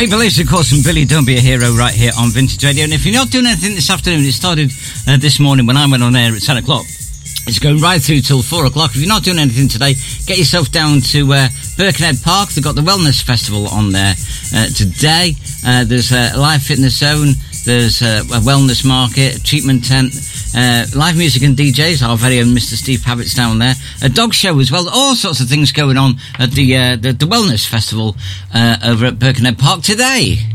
People, this of course, and Billy, Don't Be a Hero right here on Vintage Radio. And if you're not doing anything this afternoon, it started this morning when I went on air at 10 o'clock. It's going right through till 4 o'clock. If you're not doing anything today, get yourself down to Birkenhead Park. They've got the Wellness Festival on there today. There's a live fitness zone. There's a wellness market, a treatment tent, live music and DJs. Our very own Mr. Steve Pavitt's down there. A dog show as well. All sorts of things going on at the Wellness Festival over at Birkenhead Park today.